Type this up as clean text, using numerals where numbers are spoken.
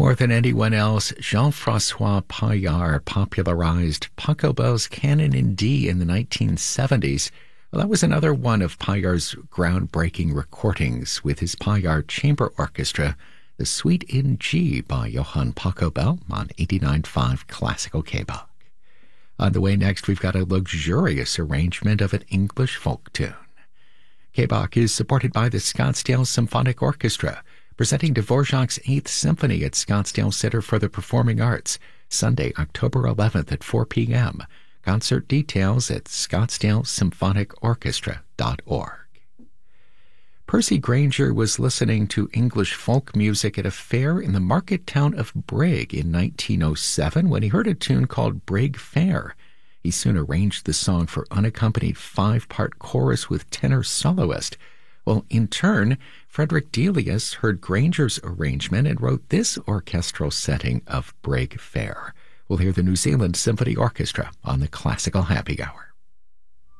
More than anyone else, Jean-Francois Paillard popularized Pachelbel's Canon in D in the 1970s. Well, that was another one of Paillard's groundbreaking recordings with his Paillard Chamber Orchestra, the Suite in G by Johann Pachelbel on 89.5 Classical KBach. On the way next, we've got a luxurious arrangement of an English folk tune. KBach is supported by the Scottsdale Symphonic Orchestra, presenting Dvorak's 8th Symphony at Scottsdale Center for the Performing Arts, Sunday, October 11th at 4 p.m. Concert details at scottsdalesymphonicorchestra.org. Percy Grainger was listening to English folk music at a fair in the market town of Brigg in 1907 when he heard a tune called Brigg Fair. He soon arranged the song for unaccompanied 5-part chorus with tenor soloist. Well, in turn, Frederick Delius heard Grainger's arrangement and wrote this orchestral setting of Brigg Fair. We'll hear the New Zealand Symphony Orchestra on the Classical Happy Hour.